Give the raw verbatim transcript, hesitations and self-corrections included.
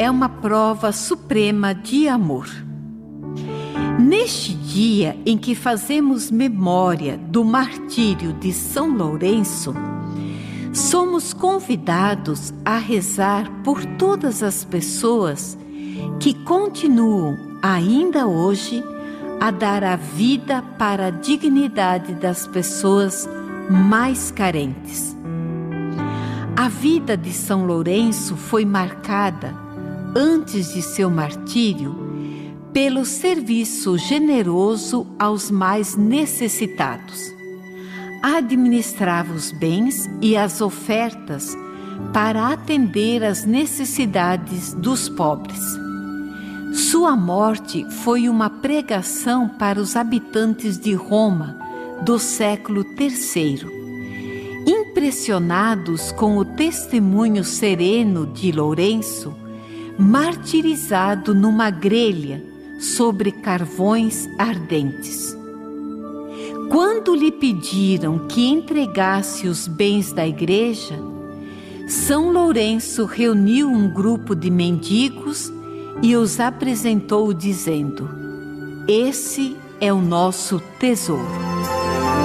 é uma prova suprema de amor. Neste dia em que fazemos memória do martírio de São Lourenço, somos convidados a rezar por todas as pessoas que continuam ainda hoje a dar a vida para a dignidade das pessoas mais carentes. A vida de São Lourenço foi marcada, antes de seu martírio, pelo serviço generoso aos mais necessitados. Administrava os bens e as ofertas para atender às necessidades dos pobres. Sua morte foi uma pregação para os habitantes de Roma do século terceiro. Impressionados com o testemunho sereno de Lourenço, martirizado numa grelha sobre carvões ardentes. Quando lhe pediram que entregasse os bens da igreja, São Lourenço reuniu um grupo de mendigos e os apresentou dizendo: "Esse é o nosso tesouro."